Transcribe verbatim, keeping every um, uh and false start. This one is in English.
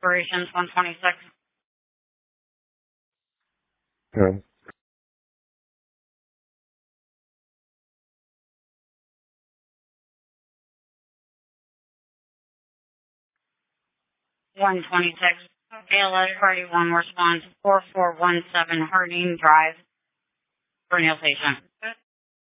Operations one twenty-six. Okay. one twenty-six. A L S Party one response four four one seven Harding Drive, Bernal Station.